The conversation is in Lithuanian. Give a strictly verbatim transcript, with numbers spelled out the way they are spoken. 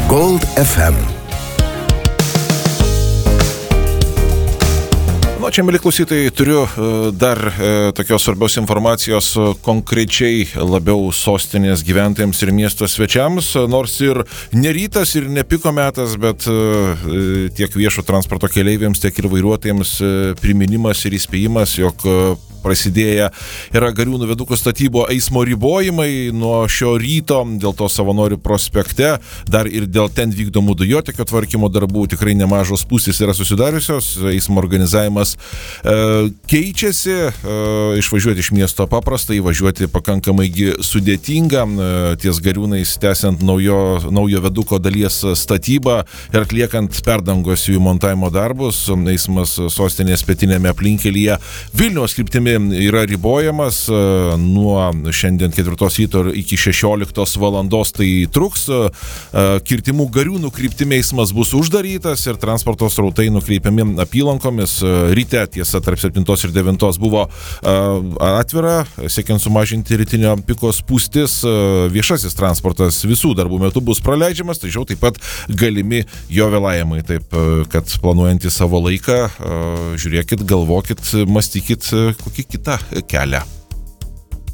Gold F M. Na, čia, mėly klausytojai, turiu dar e, tokios svarbios informacijos konkrečiai labiau sostinės gyventojams ir miesto svečiams, nors ir ne rytas ir ne piko metas, bet e, tiek viešo transporto keleiviams, tiek ir vairuotojams e, priminimas ir įspėjimas, jog e, prasidėję yra Gariūnų viaduko statybo eismo ribojimai nuo šio ryto, dėl to Savanorių prospekte, dar ir dėl ten vykdomų dujotiekio tvarkymo darbų tikrai nemažos spūstys yra susidariusios, eismo organizavimas e, keičiasi, e, išvažiuoti iš miesto paprasta, įvažiuoti pakankamai sudėtinga, e, ties Gariūnais tęsiant naujo, naujo viaduko dalies statybą ir atliekant perdangos jų montavimo darbus, eismas sostinės pietinėme aplinkelyje Vilniaus kryptimi yra ribojamas nuo šiandien ketvirtos ryto iki šešioliktos valandos tai truks. Kirtimų Gariūnų kryptimi eismas bus uždarytas ir transporto srautai nukreipiami apylankomis. Ryte, tiesa, tarp septintos ir devintos buvo atvira, siekiant sumažinti rytinio piko spūstis. Viešasis transportas visų darbų metu bus praleidžiamas, tačiau taip pat galimi jo vėlavimai. Taip, kad planuojantį savo laiką, žiūrėkit, galvokit, mąstykit, kokį kitą kelią